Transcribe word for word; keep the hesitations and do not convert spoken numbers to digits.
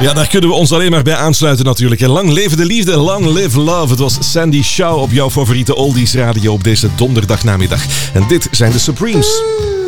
Ja, daar kunnen we ons alleen maar bij aansluiten natuurlijk. En lang leven de liefde, long live love. Het was Sandy Shaw op jouw favoriete oldies radio op deze donderdagnamiddag. En dit zijn de Supremes.